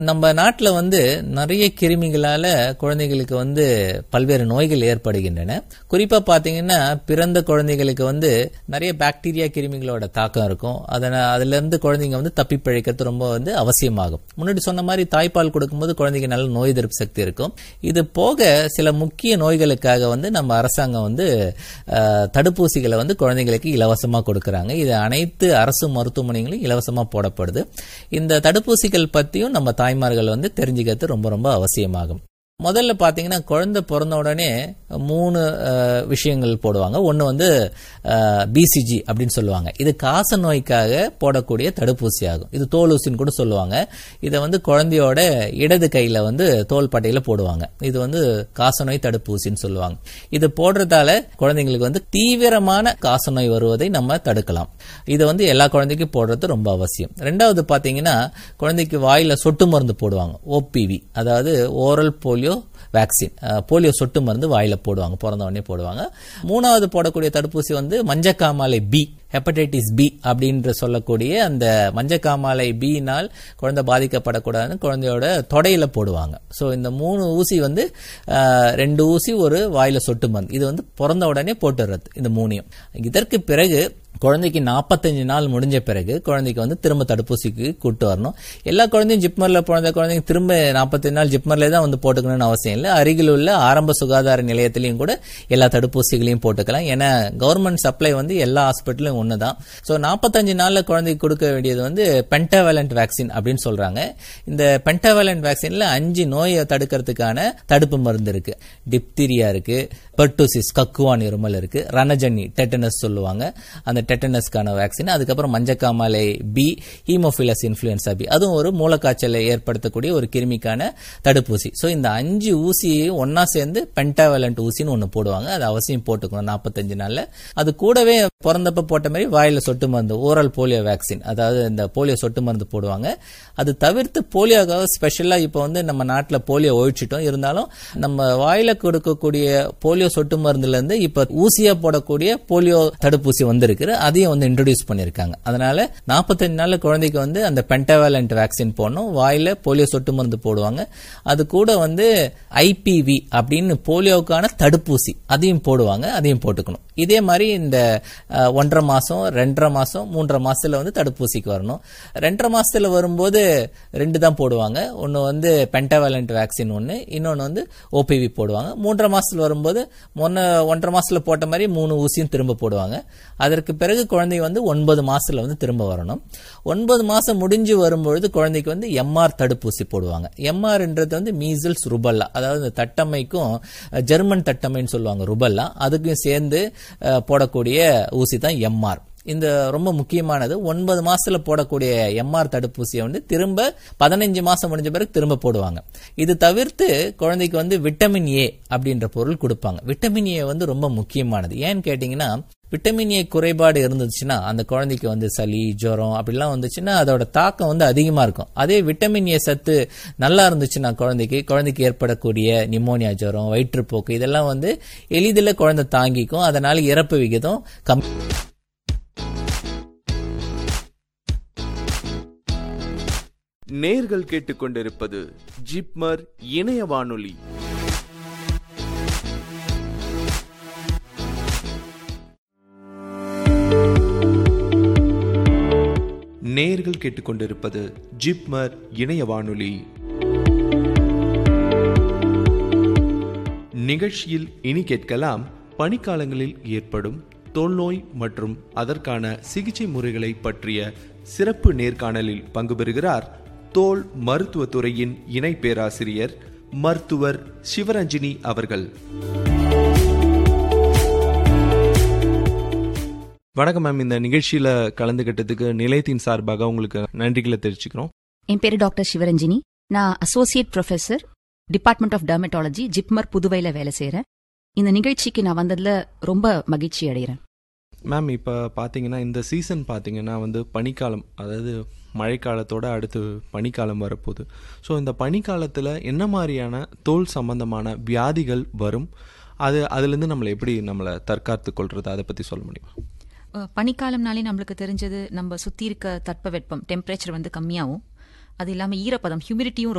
நம்ம நாட்டுல நிறைய கிருமிகளால குழந்தைகளுக்கு பல்வேறு நோய்கள் ஏற்படுகின்றன. குறிப்பா பாத்தீங்கன்னா பிறந்த குழந்தைகளுக்கு நிறைய பாக்டீரியா கிருமிகளோட தாக்கம் இருக்கும். அதுல இருந்து குழந்தைங்க தப்பி பிழைக்கிறது ரொம்ப அவசியமாகும். முன்னாடி சொன்ன மாதிரி தாய்ப்பால் கொடுக்கும்போது குழந்தைக்கு நல்ல நோய் எதிர்ப்பு சக்தி இருக்கும். இது போக சில முக்கிய நோய்களுக்காக நம்ம அரசாங்கம் தடுப்பூசிகளை குழந்தைகளுக்கு இலவசமா கொடுக்கறாங்க. இது அனைத்து அரசு மருத்துவமனைகளும் இலவசமா போடப்படுது. இந்த தடுப்பூசிகள் பத்தியும் நம்ம தாய்மார்கள் தெரிஞ்சுக்கிறது ரொம்ப ரொம்ப அவசியமாகும். முதல்ல பாத்தீங்கன்னா குழந்தை பிறந்த உடனே 3 விஷயங்கள் போடுவாங்க. ஒன்னு பிசிஜி அப்படின்னு சொல்லுவாங்க. இது காச நோய்க்காக போடக்கூடிய தடுப்பூசி ஆகும். இது தோல் ஊசின்னு கூட சொல்லுவாங்க. இதை குழந்தையோட இடது கையில தோல் பட்டையில போடுவாங்க. இது காசநோய் தடுப்பூசின்னு சொல்லுவாங்க. இது போடுறதால குழந்தைங்களுக்கு தீவிரமான காசநோய் வருவதை நம்ம தடுக்கலாம். இது எல்லா குழந்தைக்கும் போடுறது ரொம்ப அவசியம். ரெண்டாவது பாத்தீங்கன்னா குழந்தைக்கு வாயில சொட்டு மருந்து போடுவாங்க. ஓபிவி, அதாவது ஓரல் போலியோ வேக்சின். போலியோ சொட்டு மருந்து வாயில போடுவாங்க, பிறந்த உடனே போடுவாங்க. மூணாவது போடக்கூடிய தடுப்பூசி மஞ்சக்காமாலை பி, ஹெப்படைட்டிஸ் பி அப்படின்ற சொல்லக்கூடிய அந்த மஞ்சக்காமாலை பினால் குழந்தை பாதிக்கப்படக்கூடாதுன்னு குழந்தையோட தொடையில போடுவாங்க. சோ இந்த 3 ஊசி 2 ஊசி ஒரு வாயில சொட்டு மருந்து, இது பிறந்த உடனே போட்டுறது. இந்த 3. இதற்கு பிறகு குழந்தைக்கு 45 நாள் முடிஞ்ச பிறகு குழந்தைக்கு திரும்ப தடுப்பூசிக்கு கூட்டு வரணும். எல்லா குழந்தையும் ஜிப்மர்ல பிறந்த குழந்தைங்க திரும்ப 45 நாள் ஜிப்மர்ல தான் போட்டுக்கணும்னு அவசியம் இல்லை. அருகில் உள்ள ஆரம்ப சுகாதார நிலையத்திலையும் கூட எல்லா தடுப்பூசிகளையும் போட்டுக்கலாம். ஏன்னா கவர்மெண்ட் சப்ளை எல்லா ஹாஸ்பிட்டலும் ஒண்ணுதான். சோ 45 நாள்ல குழந்தைக்கு கொடுக்க வேண்டியது பென்டாவேலண்ட் வேக்சின் அப்படின்னு சொல்றாங்க. இந்த பென்டாவேலண்ட் வேக்சின்ல 5 நோயை தடுக்கிறதுக்கான தடுப்பு மருந்து இருக்கு. டிப்தீரியா இருக்கு, பெர்டூசிஸ் கக்குவான் இருமல் இருக்கு, ரணஜன்னி டெட்டனஸ் சொல்லுவாங்க, அந்த டெட்டனஸ்க்கான வேக்சின். அதுக்கப்புறம் மஞ்சக்காமாலை பி, ஹீமோஃபிலஸ் இன்ஃபுளுன்சா பி, அதுவும் ஒரு மூலக்காய்ச்சலை ஏற்படுத்தக்கூடிய ஒரு கிருமிக்கான தடுப்பூசி. சோ இந்த 5 ஊசியை ஒன்னா சேர்ந்து பென்டாவேலண்ட் ஊசின்னு ஒன்னு போடுவாங்க. அது அவசியம் போட்டுக்கணும் 45 நாள்ல. அது கூடவே பிறந்தப்ப போட்ட மாதிரி வாயில சொட்டு மருந்து, ஓரல் போலியோ வேக்சின், அதாவது இந்த போலியோ சொட்டு மருந்து போடுவாங்க. அது தவிர்த்து போலியோக்காக ஸ்பெஷலா இப்ப நம்ம நாட்டுல போலியோ ஒழிச்சிட்டோம். இருந்தாலும் நம்ம வாயில கொடுக்கக்கூடிய போலியோ சொட்டு மருந்துல இருந்து இப்ப ஊசியா போடக்கூடிய போலியோ தடுப்பூசி வந்திருக்கு. அதையும் இன்ட்ரோடியூஸ் பண்ணிருக்காங்க. அதனால 45 நாள்ல குழந்தைக்கு அந்த பென்டாவேலண்ட் வேக்சின் போடணும். வாயில போலியோ சொட்டு மருந்து போடுவாங்க. அது கூட ஐபிவி அப்படின்னு போலியோக்கான தடுப்பூசி அதையும் போடுவாங்க. அதையும் போட்டுக்கணும். இதே மாதிரி இந்த 1.5 மாசம், 2.5 மாசம், 3.5 மாசத்துல தடுப்பூசிக்கு வரணும். 2.5 மாசத்துல வரும்போது 2 தான் போடுவாங்க. ஒன்னு பென்டாவேலண்ட் வேக்சின் ஒன்னு, இன்னொன்னு ஓபிவி போடுவாங்க. 3.5 மாசத்துல வரும்போது 1.5 மாசத்துல போட்ட மாதிரி 3 ஊசியும் திரும்ப போடுவாங்க. அதற்கு பிறகு குழந்தை 9 மாசத்துல திரும்ப வரணும். 9 மாசம் முடிஞ்சு வரும்பொழுது குழந்தைக்கு எம்ஆர் தடுப்பூசி போடுவாங்க. எம்ஆர்ன்றது மீசல்ஸ் ருபல்லா, அதாவது தட்டம்மைக்கும் ஜெர்மன் தட்டம்மைன்னு சொல்லுவாங்க ருபல்லா, அதுக்கும் சேர்ந்து போடக்கூடிய ஊசி தான் எம்ஆர். இந்த ரொம்ப முக்கியமானது. 9 மாசத்துல போடக்கூடிய எம்ஆர் தடுப்பூசியை திரும்ப 15 மாசம் முடிஞ்ச பிறகு திரும்ப போடுவாங்க. இது தவிர்த்து குழந்தைக்கு விட்டமின் ஏ அப்படின்ற பொருள் கொடுப்பாங்க. விட்டமின் ஏ ரொம்ப முக்கியமானது. ஏன்னு கேட்டீங்கன்னா விட்டமின் ஏ குறைபாடு இருந்துச்சுன்னா அந்த குழந்தைக்கு சளி, ஜுரம் அப்படிலாம் வந்துச்சுன்னா அதோட தாக்கம் அதிகமா இருக்கும். அதே விட்டமின் ஏ சத்து நல்லா இருந்துச்சுன்னா குழந்தைக்கு ஏற்படக்கூடிய நிமோனியா, ஜுரம், வயிற்றுப்போக்கு இதெல்லாம் எளிதில் குழந்தை தாங்கிக்கும். அதனால இறப்பு விகிதம் கம்மி. நேர்கள் கேட்டுக்கொண்டிருப்பது ஜிப்மர் இணைய வானொலி. நேர்கள் கேட்டுக்கொண்டிருப்பது ஜிப்மர் இணைய வானொலி. நிகழ்ச்சியில் இனி கேட்கலாம், பனிக்காலங்களில் ஏற்படும் தோல்நோய் மற்றும் அதற்கான சிகிச்சை முறைகளை பற்றிய சிறப்பு நேர்காணலில் பங்கு பெறுகிறார் தோல் மருத்துவத்துறையின் இணை பேராசிரியர் மருத்துவர் சிவரஞ்சினி அவர்கள். வணக்கம் மேம். இந்த நிகழ்ச்சியில கலந்துகிட்டதுக்கு நிலையத்தின் சார்பாக உங்களுக்கு நன்றிகளை தெரிவிச்சுக்கிறோம். என் பேரு டாக்டர் சிவரஞ்சினி. நான் associate professor, department of dermatology, JIPMER புதுவையில வேலை செய்யறேன். இந்த நிகழ்ச்சிக்கு நான் வந்ததுல ரொம்ப மகிழ்ச்சி அடைகிறேன். மேம், இப்போ பார்த்தீங்கன்னா இந்த சீசன் பார்த்தீங்கன்னா பனிக்காலம், அதாவது மழைக்காலத்தோட அடுத்து பனிக்காலம் வரப்போகுது. ஸோ இந்த பனிக்காலத்தில் என்ன மாதிரியான தோல் சம்பந்தமான வியாதிகள் வரும், அதுலேருந்து நம்மளை தற்காத்து கொள்வது, அதை பற்றி சொல்ல முடியுமா? பனிக்காலம்னாலே நம்மளுக்கு தெரிஞ்சது நம்ம சுற்றி இருக்க தட்பவெப்பம், டெம்பரேச்சர் கம்மியாகும். அது இல்லாம ஈரப்பதம் ஹியூமிடிட்டியும்